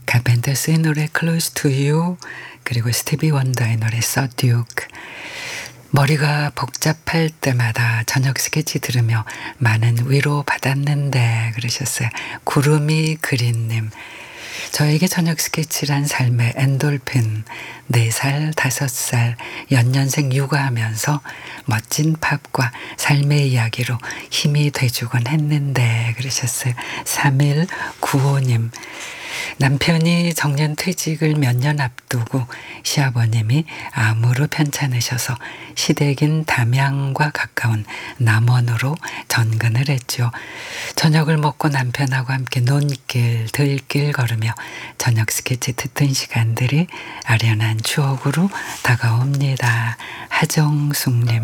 카펜터스의 노래 Close to You, 그리고 스티비 원더의 노래 So Duke. 머리가 복잡할 때마다 저녁 스케치 들으며 많은 위로 받았는데 그러셨어요. 구름이 그린님. 저에게 저녁 스케치란 삶의 엔돌핀. 4살, 5살, 연년생 육아하면서 멋진 팝과 삶의 이야기로 힘이 돼주곤 했는데 그러셨어요. 3195님. 남편이 정년 퇴직을 몇 년 앞두고 시아버님이 암으로 편찮으셔서 시댁인 담양과 가까운 남원으로 전근을 했죠. 저녁을 먹고 남편하고 함께 논길, 들길 걸으며 저녁 스케치 듣던 시간들이 아련한 추억으로 다가옵니다. 하정숙님.